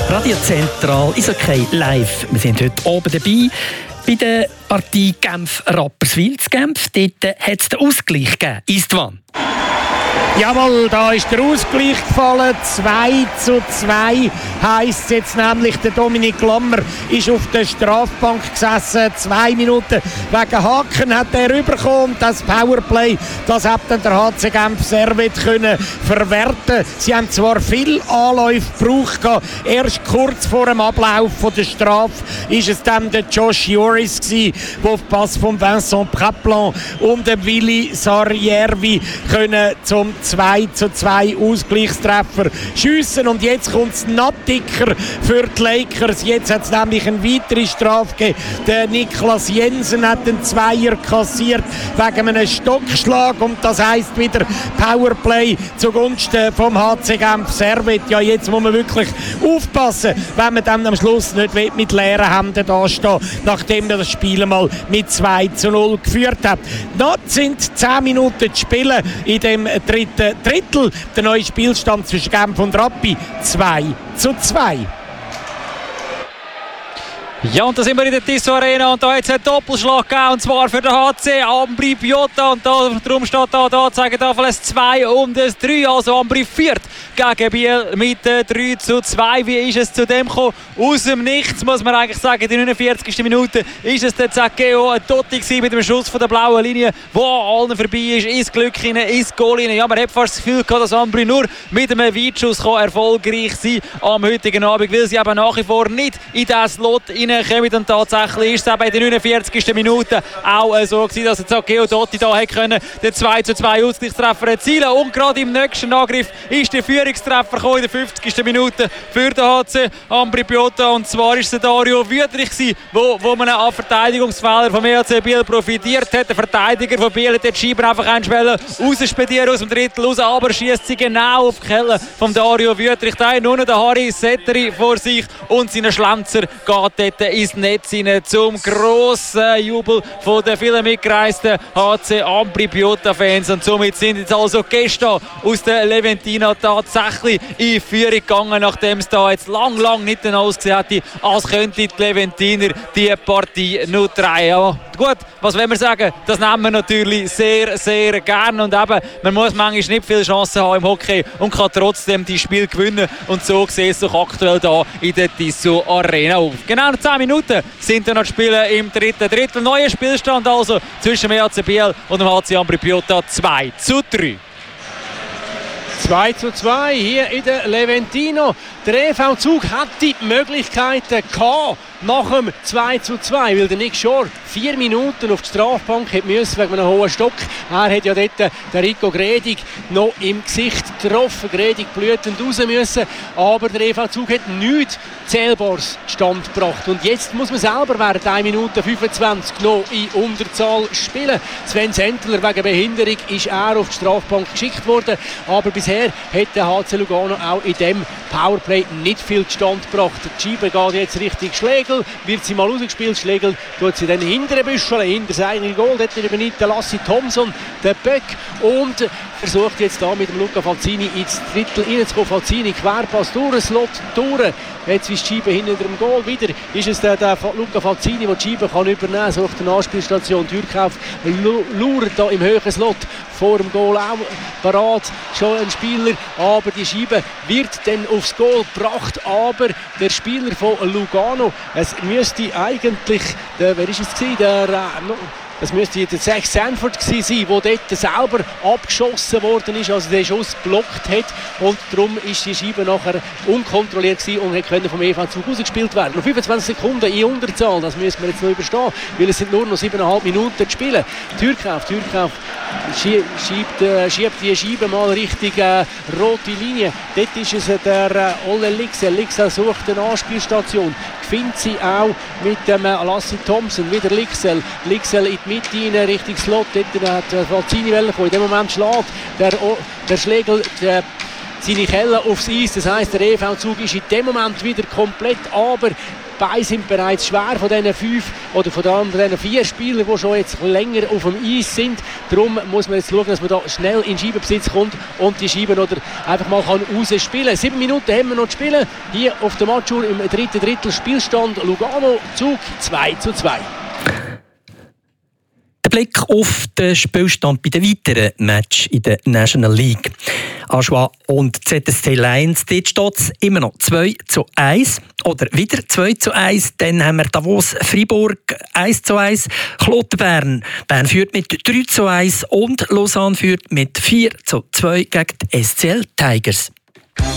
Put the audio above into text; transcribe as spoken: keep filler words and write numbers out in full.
Radio Zentral ist okay live. Wir sind heute oben dabei bei der Partie Genf-Rapperswil. Zu Genf dort hat es den Ausgleich gegeben. Istvan. Jawohl, da ist der Ausgleich gefallen. zwei zu zwei heisst es jetzt nämlich. Der Dominik Lammer ist auf der Strafbank gesessen. Zwei Minuten wegen Haken hat er rübergekommen. Das Powerplay, das hat dann der H C Genf Servet können verwerten. Sie haben zwar viel Anläufe gebraucht. Erst kurz vor dem Ablauf von der Strafe ist es dann der Josh Joris gsi, der auf Pass von Vincent Praplan und dem Willi Sarjärvi können zum zwei zu zwei Ausgleichstreffer schiessen. Und jetzt kommt es noch dicker für die Lakers. Jetzt hat es nämlich eine weitere Strafe gegeben. Der Niklas Jensen hat den Zweier kassiert wegen einem Stockschlag. Und das heisst wieder Powerplay zugunsten vom H C Genf Servet. Ja, jetzt muss man wirklich aufpassen, wenn man dann am Schluss nicht mit leeren Händen dastehen, nachdem man das Spiel mal mit zwei zu null geführt hat. Noch sind zehn Minuten zu spielen in dem dritten Drittel. Der neue Spielstand zwischen Genf und Rappi zwei zu zwei. Ja, und da sind wir in der Tissot Arena und da hat es einen Doppelschlag gegeben, und zwar für den H C Ambri Piotta, und da, darum steht da, da zeigen da ein zwei und ein drei, also Ambri führt gegen Biel mit äh, drei zu zwei. Wie ist es zu dem gekommen? Aus dem Nichts, muss man eigentlich sagen. In der neunundvierzigsten Minute ist es der Zaccheo Totti mit dem Schuss von der blauen Linie, wo allen vorbei ist, ins Glück hinein, ins Goal hinein. Ja, man hat fast das Gefühl gehabt, dass Ambri nur mit einem Weitschuss kann erfolgreich sein am heutigen Abend, weil sie eben nach wie vor nicht in diesen Slot hineinkommen. Und tatsächlich ist es eben in der neunundvierzigsten Minute auch so gewesen, dass der Zaccheo Totti da hätte können den zwei zu zwei Ausgleichstreffer erzielen. Und gerade im nächsten Angriff ist der Führungstreffer gekommen in der fünfzigsten Minute für den H C Ambri Piotta. Und zwar ist es Dario Wüthrich gewesen, wo, wo man an Verteidigungsfehler vom E H C Biel profitiert hat. Der Verteidiger von Biel hat den Schieber einfach einschwellen, rausspedieren aus dem Drittel raus, aber schießt sie genau auf die Kelle von Dario Wüthrich. Da hat nur noch der Harry Setteri vor sich und seine Schlenzer geht dort ins Netz hinein zum grossen Jubel von den vielen mitgereisten H C Ambri Piotta Fans. Und somit sind jetzt also Gäste aus der Leventina tatsächlich in Führung gegangen, nachdem es da jetzt lang, lang nicht ausgesehen hätte, als könnte die Leventiner die Partie nur drehen. Ja, gut, was wollen wir sagen? Das nehmen wir natürlich sehr, sehr gerne. Und eben, man muss manchmal nicht viele Chancen haben im Hockey und kann trotzdem die Spiel gewinnen. Und so sieht es doch aktuell da in der Tissot Arena auf. Genau zehn Minuten sind dann noch Spiele im dritten Drittel. Neuer Spielstand also zwischen dem E H C Biel und dem H C Ambri Piotta zwei zu drei. zwei zu zwei hier in der Leventino. Der E V Zug hat die Möglichkeiten gehabt nach dem zwei zu zwei, weil der Nick Shore vier Minuten auf die Strafbank hätte müssen wegen einem hohen Stock. Er hat ja dort den Rico Gredig noch im Gesicht getroffen. Gredig blütend raus müssen, aber der E V Zug hat nichts Zählbares Stand gebracht. Und jetzt muss man selber während eine Minute fünfundzwanzig noch in Unterzahl spielen. Sven Sentler wegen Behinderung ist er auf die Strafbank geschickt worden, aber bisher hat der H C Lugano auch in dem Powerplay nicht viel Stand gebracht. Die Scheibe geht jetzt Richtung Schlegel, wird sie mal rausgespielt. Schlegel tut sie dann hinter den Büschel, hinter das eigene Goal. Dort übernimmt der Lassi Thompson den Böck und versucht jetzt da mit dem Luca Falzini ins Drittel reinzukommen. Falzini Querpass durch den Slot, durch. Jetzt ist die Scheibe hinter dem Goal. Wieder ist es der, der Luca Falzini, der die Scheibe kann übernehmen kann. Sucht eine Anspielstation. Türkauf lauert da im höheren Slot vor dem Goal auch parat. Schon ein Spieler, aber die Scheibe wird dann aufs Goal gebracht. Aber der Spieler von Lugano, es müsste eigentlich, der, wer ist es gewesen? Der, äh, Das müsste der Zach Sanford sein, der dort selber abgeschossen worden ist, also den Schuss blockt hat. Und darum ist die Scheibe nachher unkontrolliert gewesen und konnte vom E V Zug rausgespielt werden. Noch fünfundzwanzig Sekunden in Unterzahl, das müssen wir jetzt noch überstehen, weil es sind nur noch siebeneinhalb Minuten zu spielen. Türkauf, Türkauf schiebt, äh, schiebt die Scheibe mal Richtung äh, rote Linie. Dort ist es äh, der äh, Olle Lixel. Lixel sucht eine Anspielstation, findet sie auch mit dem äh, Lassi Thompson. Wieder Lixel. Lixel in die Mitte rein, Richtung Slot. Dort hat äh, Falzini kommen. In dem Moment schlägt der, der Schlegel der seine Keller aufs Eis. Das heisst, der E V-Zug ist in dem Moment wieder komplett, aber beide sind bereits schwer von diesen fünf oder von den vier Spielern, die schon jetzt länger auf dem Eis sind. Darum muss man jetzt schauen, dass man da schnell in Scheibenbesitz kommt und die Scheiben oder einfach mal rausspielen kann. Sieben Minuten haben wir noch zu spielen. Hier auf der Matchuhr im dritten Drittel Spielstand Lugano Zug zwei zu zwei. Der Blick auf den Spielstand bei den weiteren Matches in der National League. Aschua und Z S C Lions, dort steht es immer noch zwei zu eins. Oder wieder zwei zu eins. Dann haben wir Davos Freiburg eins zu eins. Kloten Bern. Bern führt mit drei zu eins. Und Lausanne führt mit vier zu zwei gegen die S C L Tigers.